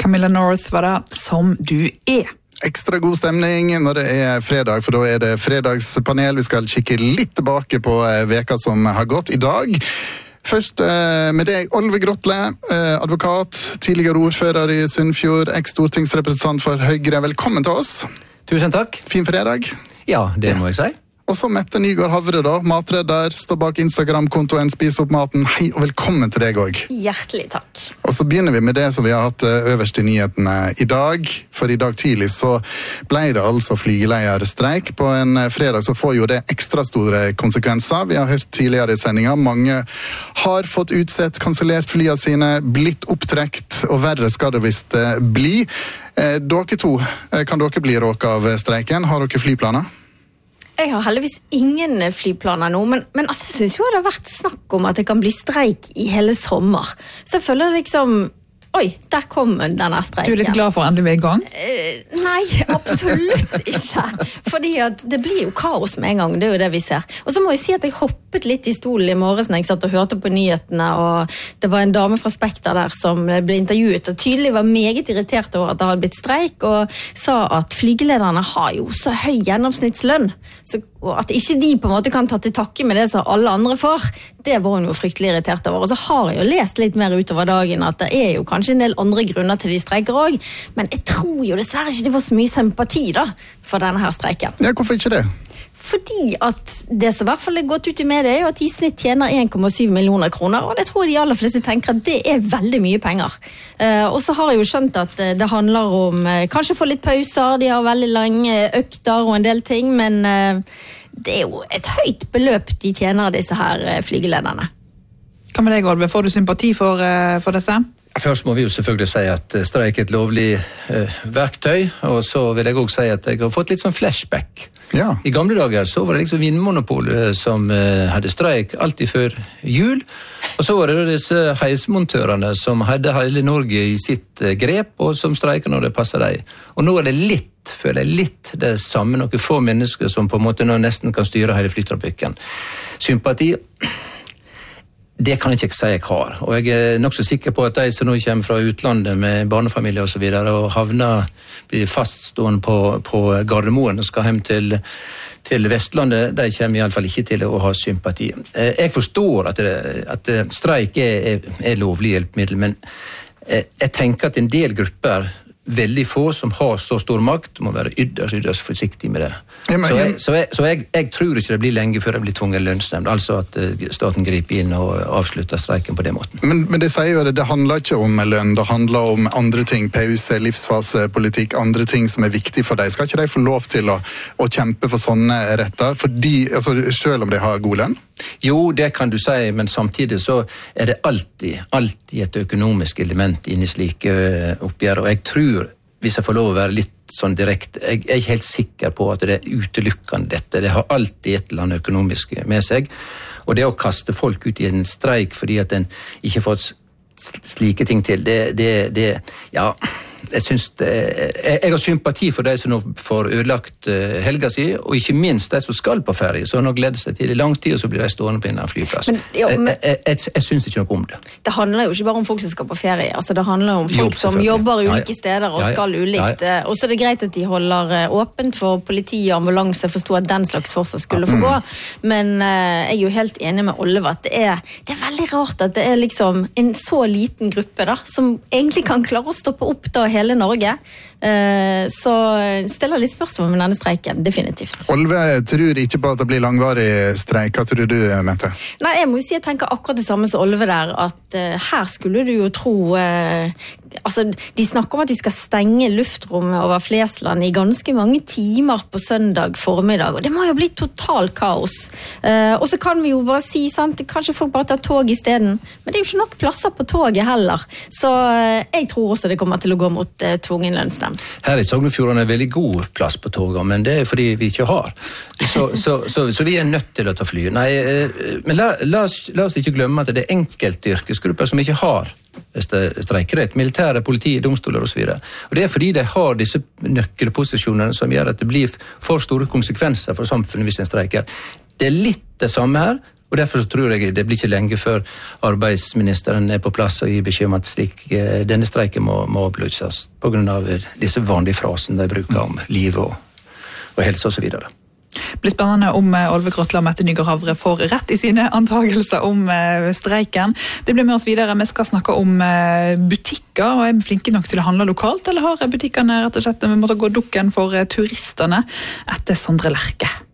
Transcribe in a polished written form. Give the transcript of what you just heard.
Camilla North var det Som du er. Ekstra god stemning når det er fredag, for da er det fredagspanel. Vi skal kikke litt tilbake på veka som har gått i dag. Først med deg, Olve Grotle, advokat, tidligere ordfører i Sunnfjord, eks-stortingsrepresentant for Høyre. Velkommen til oss. Tusen takk. Fin fredag. Ja, det må jeg si. Og så Mette Nygaard Havre da, matredder, står bak Instagram-kontoen Spis opp maten. Hei og velkommen til deg også. Hjertelig takk. Og så begynner vi med det som vi har hatt øverst i nyhetene i dag. For i dag tidlig så ble det altså flygeleierstreik. På en fredag så får jo det ekstra store konsekvenser. Vi har hørt tidligere i sendingen. Mange har fått utsett, kansellert flyene sine, blitt opptrekt, og verre skal det visst bli. Dere to, kan dere bli råket av streiken? Har dere flyplaner? Jeg har heldigvis ingen flyplaner nå, men altså, jeg synes jo det har vært snakk om at det kan bli streik i hele sommer. Så jeg føler liksom, oi, der kom denne streiken. Du er litt glad for endelig i gang? Nei, absolutt ikke. Fordi at det blir jo kaos med en gang, det er jo det vi ser. Og så må jeg si at jeg hoppet litt i stolen i morges når jeg satt og hørte på nyhetene, og det var en dame fra Spekter der som ble intervjuet, og tydelig var meget irritert over at det hadde blitt streik, og sa at flygelederne har jo så høy gjennomsnittslønn, og at ikke de på en måte kan ta til takke med det som alle andre får, det var hun jo fryktelig irritert over. Og så har jeg jo lest litt mer utover dagen at det er jo kanskje en del andre grunner til de streiker også, men jeg tror jo dessverre ikke de får så mye sympati da, for denne her streiken. Ja, hvorfor ikke det? Fordi at det som i hvert fall er gått ut i media er jo at de i snitt tjener 1,7 millioner kroner, og det tror jeg de aller fleste tenker at det er veldig mye penger. Og så har jeg jo skjønt at det handler om kanskje få litt pauser, de har veldig lange økter og en del ting, men det er jo et høyt beløp de tjener disse her flygelederne. Hva med deg, Olve? Får du sympati for disse? Først må vi jo selvfølgelig si at streik er et lovlig verktøy, og så vil jeg også si at jeg har fått litt sånn flashback. Ja. I gamle dager så var det liksom Vinmonopolet som hadde streik alltid før jul, og så var det disse heismontørene som hadde hele Norge i sitt grep, og som streiker når det passer deg. Og nå er det føler jeg litt det samme, noen få mennesker som på en måte nå nesten kan styre hele flytrafikken. Sympati, det kan jeg ikke si jeg har, og jeg er nok så sikker på at de som nå kommer fra utlandet med barnefamilier og så videre, og blir faststående på Gardermoen og skal hjem til Vestlandet, de kommer i alle fall ikke til å ha sympati. Jeg forstår at streik er lovlig hjelpemiddel, men jeg tenker at en del grupper, veldig få som har så stor makt, må være ytterst forsiktig med det. Så jeg tror ikke det blir lenge før det blir tvunget lønnsnemnd, altså at staten griper inn og avslutter streiken på den måten. Men det sier jo det handler ikke om lønn, det handler om andre ting, pause, livsfasepolitikk, andre ting som er viktig for deg. Skal ikke de få lov til å kjempe for sånne retter, altså, selv om de har god lønn? Jo, det kan du si, men samtidig så er det alltid et økonomisk element inni slike oppgjør, og jeg tror, hvis jeg får lov å være litt sånn direkte, jeg er ikke helt sikker på at det er utelukkende dette. Det har alltid et eller annet økonomisk med seg, og det å kaste folk ut i en streik fordi at en ikke får slike ting til, ja, jeg synes jeg har sympati for de som nå får ødelagt helga si, og ikke minst de som skal på ferie, så har nå gledet seg til i lang tid, og så blir de stående på en flyplass. Jeg synes ikke noe om det. Det handler jo ikke bare om folk som skal på ferie, altså det handler om folk som jobber ulike steder og skal ulikt. Og så er det greit at de holder åpent for politi og ambulanse, forstå at den slags fortsatt skulle få gå, men jeg er jo helt enig med Oliver at det er veldig rart at det er liksom en så liten gruppe da, som egentlig kan klare å stoppe opp da hele Norge, så stiller litt spørsmål med denne streiken, definitivt. Olve tror ikke på at det blir langvarig streik. Hva tror du, Mette? Nei, jeg må jo si jeg tenker akkurat det samme som Olve der, at her skulle du jo tro altså, de snakker om at de skal stenge luftrommet over Flesland i ganske mange timer på søndag formiddag, og det må jo bli total kaos. Og så kan vi jo bare si, sant, kanskje folk bare tar tog i stedet, men det er jo ikke nok plasser på toget heller, så jeg tror også det kommer til å gå mot tvungen lønnsnemnd. Her i Sognefjorden er veldig god plass på toget, men det er fordi vi ikke har. Så vi er nødt til å ta fly. Nei, men la oss ikke glemme at det er enkelte yrkesgrupper som ikke har streikerett, militære, politi, domstoler og så videre. Og det er fordi de har disse nøkkelposisjonene som gjør at det blir for store konsekvenser for samfunnet hvis en streiker. Det er litt det samme her, Og derfor tror jeg det blir ikke lenge før arbeidsministeren på plass og gir beskjed om at denne streiken må avbrytes på grunn av disse vanlige frasene de bruker om liv og helse og så videre. Det blir spennende om Olve Grotla og Mette Nygaard Havre får rett i sine antagelser om streiken. Det blir med oss videre. Vi skal snakke om butikker, og er flinke nok til å handle lokalt, eller har butikkene rett og slett måttet gå dukken for turistene etter Sondre Lerche?